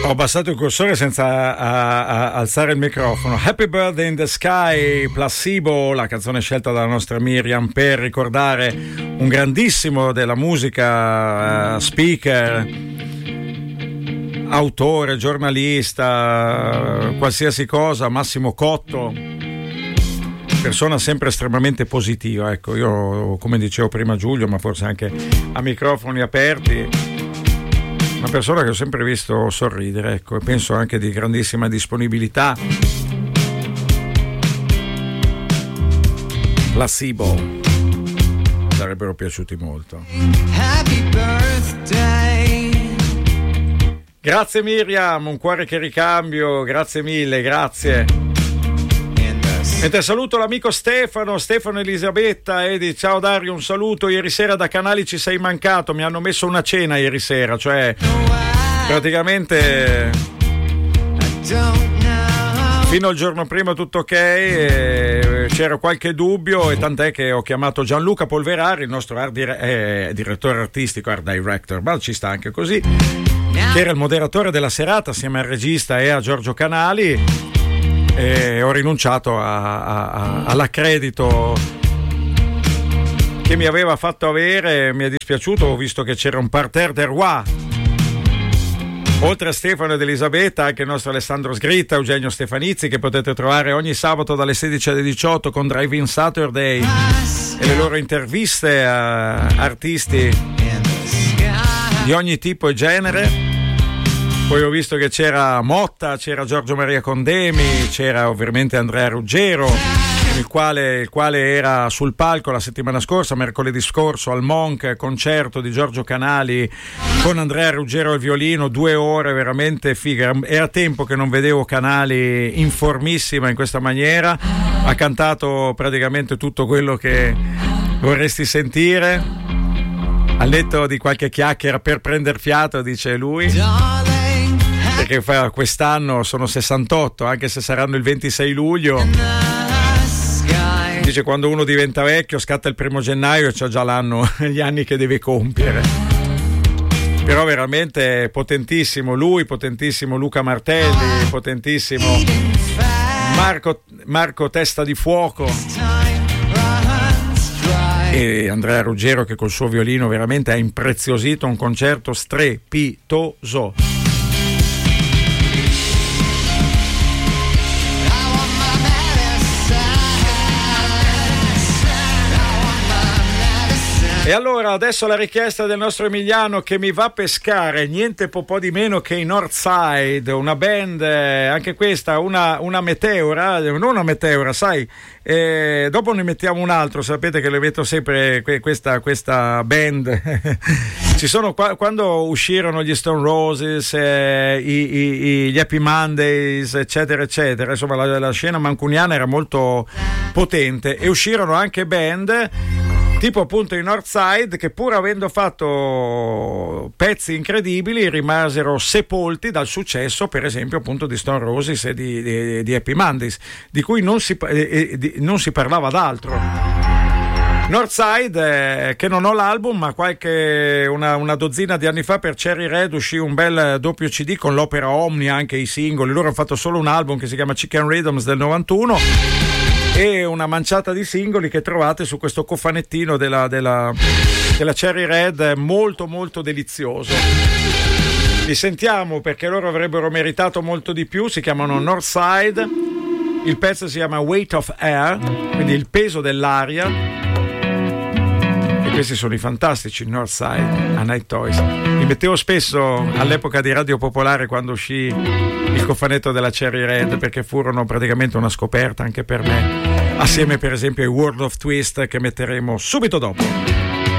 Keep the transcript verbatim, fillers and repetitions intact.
Ho abbassato il cursore senza a, a, alzare il microfono. Happy Birthday in the Sky, Placebo, la canzone scelta dalla nostra Miriam per ricordare un grandissimo della musica, uh, speaker, autore, giornalista, uh, qualsiasi cosa, Massimo Cotto, persona sempre estremamente positiva. Ecco, io, come dicevo prima Giulio, ma forse anche a microfoni aperti, una persona che ho sempre visto sorridere, ecco, e penso anche di grandissima disponibilità. Placebo sarebbero piaciuti molto. Happy birthday. Grazie Miriam, un cuore che ricambio, grazie mille, grazie. Mentre saluto l'amico Stefano, Stefano Elisabetta, Edi, ciao Dario, un saluto. Ieri sera da Canali ci sei mancato, mi hanno messo una cena ieri sera, cioè praticamente fino al giorno prima tutto ok, e c'era qualche dubbio, e tant'è che ho chiamato Gianluca Polverari, il nostro art dire- eh, direttore artistico, art director, ma ci sta anche così, che era il moderatore della serata assieme al regista e a Giorgio Canali. E ho rinunciato a, a, a, all'accredito che mi aveva fatto avere, mi è dispiaciuto, ho visto che c'era un parterre de roi, oltre a Stefano ed Elisabetta anche il nostro Alessandro Sgritta, Eugenio Stefanizzi, che potete trovare ogni sabato dalle sedici alle diciotto con Drive-In Saturday e le loro interviste a artisti di ogni tipo e genere. Poi ho visto che c'era Motta, c'era Giorgio Maria Condemi, c'era ovviamente Andrea Ruggero, il quale, il quale era sul palco la settimana scorsa, mercoledì scorso, al Monk, concerto di Giorgio Canali con Andrea Ruggero al violino, due ore veramente figa. Era tempo che non vedevo Canali in formissima in questa maniera, ha cantato praticamente tutto quello che vorresti sentire, al netto di qualche chiacchiera per prender fiato, dice lui. Perché quest'anno sono sessantotto, anche se saranno il ventisei luglio. Dice quando uno diventa vecchio scatta il primo gennaio e c'ha già l'anno, gli anni che deve compiere. Però veramente potentissimo lui, potentissimo Luca Martelli, potentissimo Marco, Marco Testa di Fuoco e Andrea Ruggero, che col suo violino veramente ha impreziosito un concerto strepitoso. E allora adesso la richiesta del nostro Emiliano, che mi va a pescare niente po' po' di meno che i Northside, una band, eh, anche questa una, una meteora, non una meteora, sai, eh, dopo ne mettiamo un altro, sapete che le metto sempre que- questa, questa band. Ci sono qua, quando uscirono gli Stone Roses, eh, i, i, gli Happy Mondays, eccetera eccetera, insomma la, la scena mancuniana era molto potente, e uscirono anche band tipo appunto i Northside, che pur avendo fatto pezzi incredibili rimasero sepolti dal successo, per esempio appunto di Stone Roses e di, di, di Happy Mondays, di cui non si, eh, di, non si parlava d'altro. Northside, eh, che non ho l'album, ma qualche una, una dozzina di anni fa per Cherry Red uscì un bel doppio C D con l'opera Omnia, anche i singoli. Loro hanno fatto solo un album che si chiama Chicken Rhythms del novantuno e una manciata di singoli che trovate su questo cofanettino della, della, della Cherry Red, molto molto delizioso. Li sentiamo perché loro avrebbero meritato molto di più. Si chiamano Northside, il pezzo si chiama Weight of Air, quindi il peso dell'aria, e questi sono i fantastici Northside a Night Toys. Li mettevo spesso all'epoca di Radio Popolare quando uscì il cofanetto della Cherry Red, perché furono praticamente una scoperta anche per me, assieme per esempio ai World of Twist, che metteremo subito dopo.